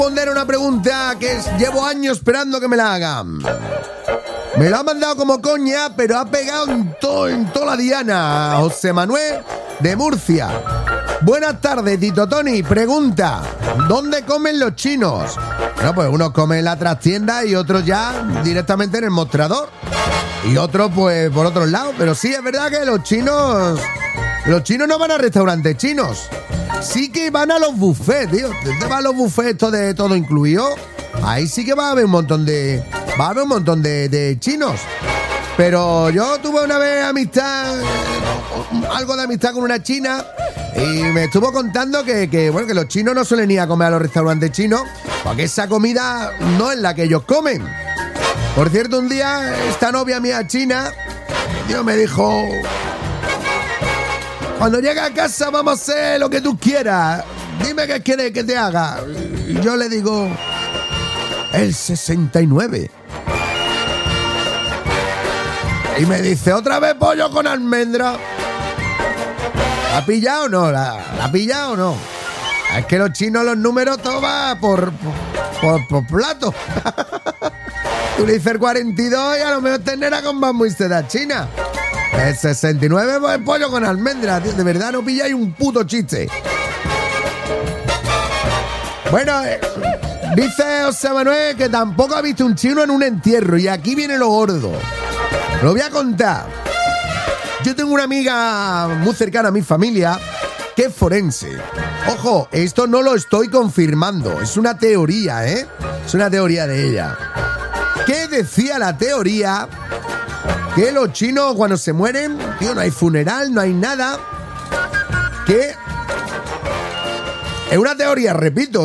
responder a una pregunta que llevo años esperando que me la hagan. Me lo ha mandado como coña, pero ha pegado en toda la diana. José Manuel de Murcia. Buenas tardes, Tito Tony. Pregunta, ¿dónde comen los chinos? Bueno, pues unos comen en la trastienda y otros ya directamente en el mostrador. Y otros pues por otros lados. Pero sí, es verdad que los chinos no van a restaurantes chinos. Sí que van a los buffets, tío. ¿Dónde van los buffets estos de todo incluido? Ahí sí que va a haber un montón de chinos. Pero yo tuve una vez algo de amistad con una china y me estuvo contando que los chinos no suelen ir a comer a los restaurantes chinos porque esa comida no es la que ellos comen. Por cierto, un día esta novia mía china, tío, me dijo: cuando llegue a casa vamos a hacer lo que tú quieras. Dime qué quieres que te haga. Y yo le digo: el 69. Y me dice: ¿otra vez pollo con almendra? ¿La ha pillado o no? ¿La ha pillado o no? Es que los chinos los números todo va por plato. Tú le dices el 42 y a lo mejor ternera con bambú y seda china. El 69 pues pollo con almendra. Tío, de verdad no pilláis un puto chiste. Bueno, dice José Manuel que tampoco ha visto un chino en un entierro. Y aquí viene lo gordo. Lo voy a contar. Yo tengo una amiga muy cercana a mi familia que es forense. Ojo, esto no lo estoy confirmando. Es una teoría, ¿eh? Es una teoría de ella. ¿Qué decía la teoría? Que los chinos cuando se mueren, tío, no hay funeral, no hay nada. Que es una teoría, repito,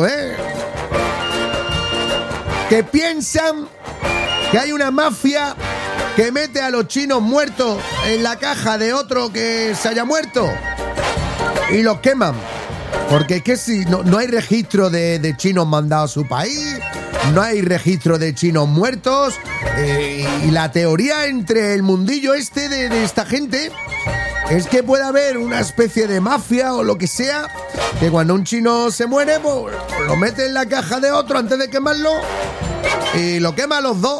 que piensan que hay una mafia que mete a los chinos muertos en la caja de otro que se haya muerto y los queman. Porque es que si no hay registro de chinos mandados a su país, no hay registro de chinos muertos, y la teoría entre el mundillo este de esta gente es que puede haber una especie de mafia o lo que sea, que cuando un chino se muere, pues lo mete en la caja de otro antes de quemarlo y lo quema a los dos.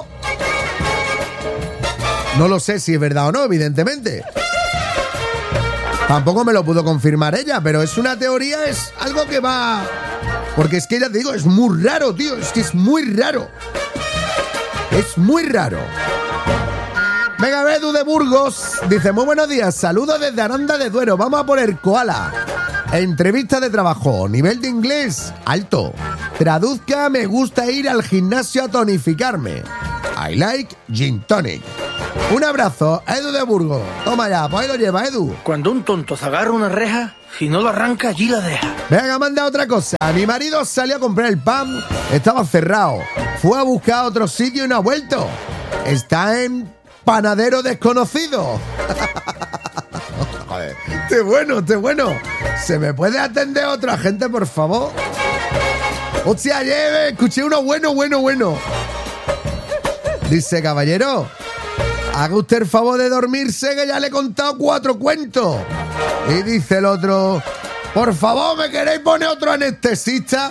No lo sé si es verdad o no, evidentemente. Tampoco me lo pudo confirmar ella, pero es una teoría, es algo que va... Porque es que ya te digo, es muy raro, tío. Es que es muy raro. Es muy raro. Venga, Edu de Burgos dice: muy buenos días, saludos desde Aranda de Duero. Vamos a poner koala. Entrevista de trabajo, nivel de inglés alto. Traduzca: me gusta ir al gimnasio a tonificarme. I like gin tonic. Un abrazo, Edu de Burgos. Toma ya, pues ahí lo lleva, Edu. Cuando un tonto se agarra una reja, si no lo arranca, allí la deja. Venga, manda otra cosa. Mi marido salió a comprar el pan, estaba cerrado. Fue a buscar otro sitio y no ha vuelto. Está en panadero desconocido. Joder, qué bueno. ¿Se me puede atender otra gente, por favor? Hostia, escuché uno bueno. Dice: caballero, haga usted el favor de dormirse, que ya le he contado 4 cuentos. Y dice el otro: por favor, ¿me queréis poner otro anestesista?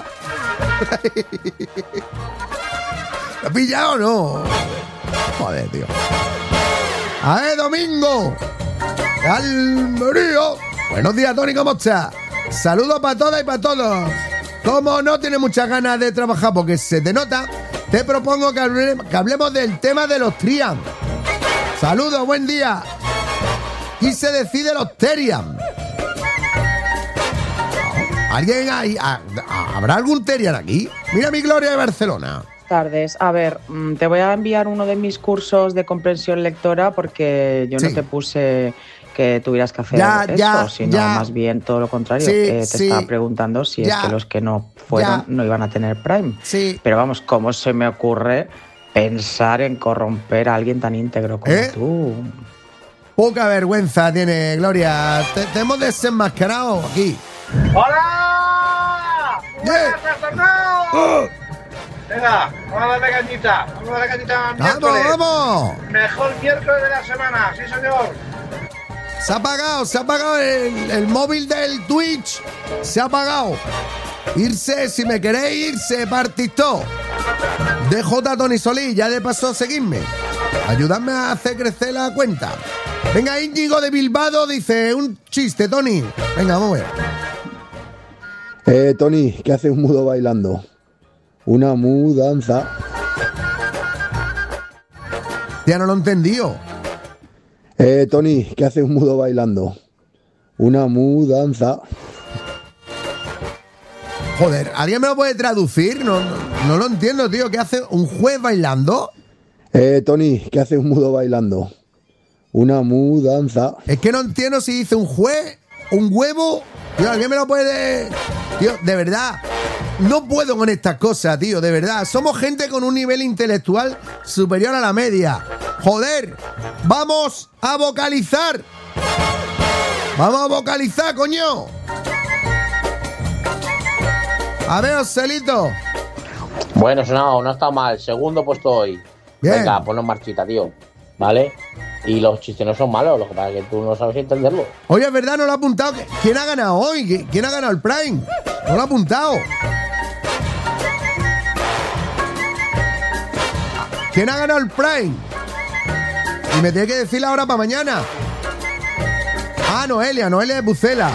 ¿Lo has pillado o no? Joder, tío. A ver, Domingo. Almería. Buenos días, Tony, ¿cómo estás? Saludos para todas y para todos. Como no tienes muchas ganas de trabajar porque se te nota, te propongo que hablemos del tema de los Trian. Saludos, buen día. ¿Y se decide los Terian? ¿Alguien hay? ¿Habrá algún Terian aquí? Mira mi Gloria de Barcelona. Tardes. A ver, te voy a enviar uno de mis cursos de comprensión lectora porque yo no te puse que tuvieras que hacer esto, sino más bien todo lo contrario. Te estaba preguntando si es que los que no fueron no iban a tener Prime. Sí. Pero vamos, ¿cómo se me ocurre pensar en corromper a alguien tan íntegro como tú? Poca vergüenza tiene, Gloria. Te hemos desenmascarado aquí. ¡Hola! Venga, vamos a darle cañita. ¡Vamos! Mejor miércoles de la semana, sí señor. Se ha apagado el móvil del Twitch. Se ha apagado. Irse, si me queréis, irse, partistó. DJ Tony Solís, ya de paso seguidme. Ayudadme a hacer crecer la cuenta. Venga, Íñigo de Bilbao dice, un chiste, Tony. Venga, vamos a ver. Tony, ¿qué hace un mudo bailando? Una mudanza. Ya no lo he entendido. Tony, ¿qué hace un mudo bailando? Una mudanza. Joder, ¿alguien me lo puede traducir? No lo entiendo, tío. ¿Qué hace un juez bailando? Tony, ¿qué hace un mudo bailando? Una mudanza. Es que no entiendo si dice un juez, un huevo. Tío, ¿alguien me lo puede...? Tío, de verdad, no puedo con estas cosas, tío, de verdad. Somos gente con un nivel intelectual superior a la media. Joder, vamos a vocalizar. Vamos a vocalizar, coño. A ver, Joselito. Bueno, no está mal. Segundo puesto hoy. Bien. Venga, ponnos marchita, tío. ¿Vale? Y los chistes no son malos, lo que pasa es que tú no sabes entenderlo. Oye, es verdad, no lo ha apuntado. ¿Quién ha ganado hoy? ¿Quién ha ganado el Prime? No lo ha apuntado. ¿Quién ha ganado el Prime? Y me tiene que decir la hora para mañana. Ah, Noelia de Pucela.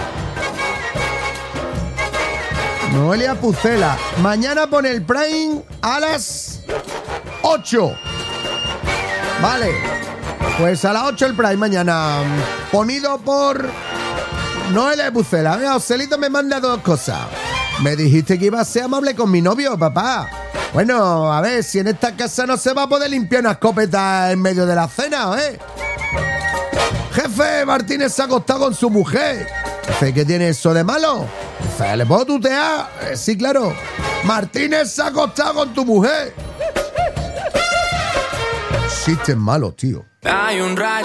Noelia Pucela. Mañana pone el Prime a las 8. Vale. Pues a las 8 el Prime mañana. Ponido por Noelia de Pucela. Mira, Joselito me manda dos cosas. Me dijiste que iba a ser amable con mi novio, papá. Bueno, a ver, si en esta casa no se va a poder limpiar una escopeta en medio de la cena, ¿eh? Jefe, Martínez se ha acostado con su mujer. Jefe, ¿qué tiene eso de malo? Jefe, ¿le puedo tutear? Sí, claro. Martínez se ha acostado con tu mujer. Chistes malos, tío. Hay un rayo.